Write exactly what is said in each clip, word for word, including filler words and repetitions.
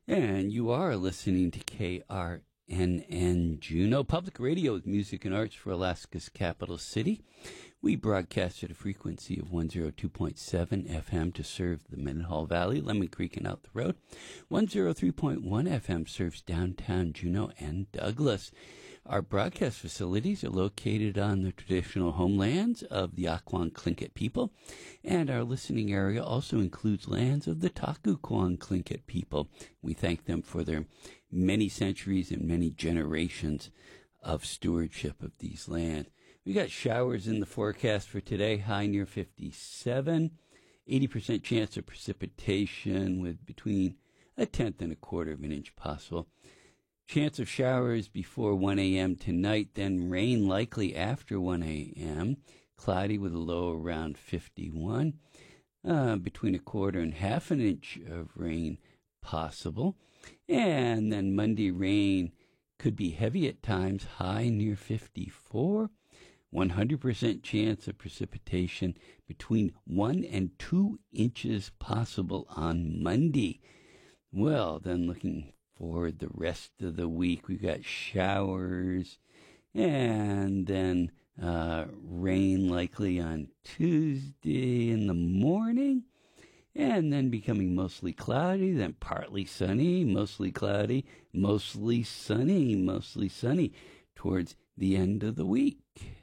And you are listening to K R N N Juneau Public Radio with music and arts for Alaska's capital city. We broadcast at a frequency of one oh two point seven F M to serve the Mendenhall Valley, Lemon Creek, and out the road. one oh three point one F M serves downtown Juneau and Douglas. Our broadcast facilities are located on the traditional homelands of the Akwang Tlingit people, and our listening area also includes lands of the Takukwang Tlingit people. We thank them for their many centuries and many generations of stewardship of these lands. We got showers in the forecast for today, high near fifty-seven, eighty percent chance of precipitation with between a tenth and a quarter of an inch possible. Chance of showers before one a.m. tonight, then rain likely after one a.m. Cloudy with a low around fifty-one. Uh, between a quarter and half an inch of rain possible. And then Monday rain could be heavy at times, high near fifty-four. one hundred percent chance of precipitation between one and two inches possible on Monday. Well, then looking forward the rest of the week, we've got showers and then uh, rain likely on Tuesday in the morning, and then becoming mostly cloudy, then partly sunny, mostly cloudy, mostly sunny, mostly sunny towards the end of the week.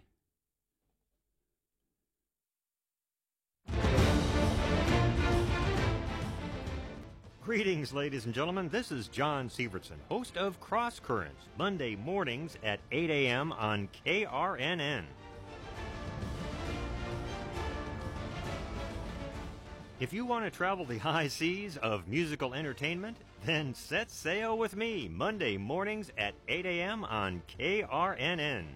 Greetings, ladies and gentlemen. This is John Sievertson, host of Cross Currents, Monday mornings at eight a.m. on K R N N. If you want to travel the high seas of musical entertainment, then set sail with me Monday mornings at eight a.m. on K R N N.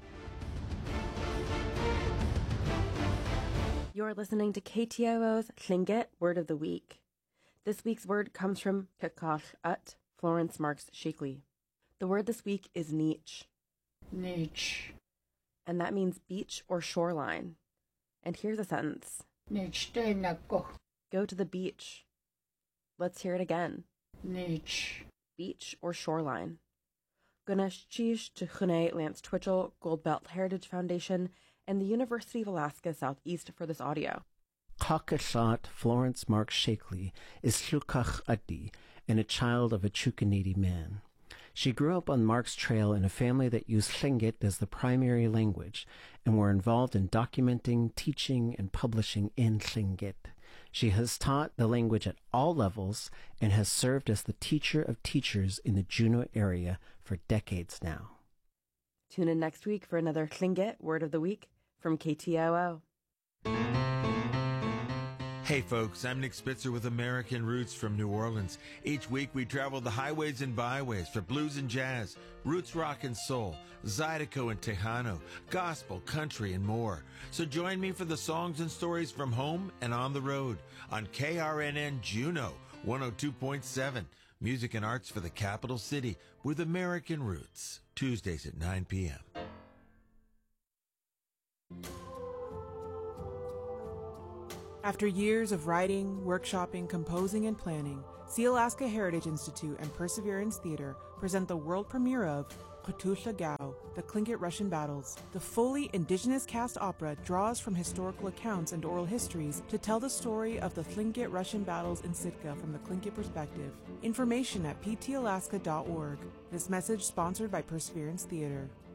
You're listening to K T O O's Tlingit Word of the Week. This week's word comes from Kakash Ut, Florence Marks Shakely. The word this week is niche. Niche. And that means beach or shoreline. And here's a sentence. Niche tenako. Go to the beach. Let's hear it again. Niche. Beach or shoreline. Ganesh Chish to Chune Lance Twitchell, Goldbelt Heritage Foundation, and the University of Alaska Southeast for this audio. Kakashat Florence Marks Shakely is Tlukach Adi and a child of a Chukanidi man. She grew up on Marks Trail in a family that used Tlingit as the primary language and were involved in documenting, teaching, and publishing in Tlingit. She has taught the language at all levels and has served as the teacher of teachers in the Juneau area for decades now. Tune in next week for another Tlingit Word of the Week from K T O O. Hey folks, I'm Nick Spitzer with American Roots from New Orleans. Each week we travel the highways and byways for blues and jazz, roots rock and soul, Zydeco and Tejano, gospel, country, and more. So join me for the songs and stories from home and on the road on K R N N Juneau one oh two point seven. Music and arts for the capital city with American Roots. Tuesdays at nine p.m. After years of writing, workshopping, composing, and planning, Sea Alaska Heritage Institute and Perseverance Theater present the world premiere of Khatusha Gao, The Tlingit Russian Battles. The fully indigenous cast opera draws from historical accounts and oral histories to tell the story of the Tlingit Russian battles in Sitka from the Tlingit perspective. Information at p t alaska dot org. This message sponsored by Perseverance Theater.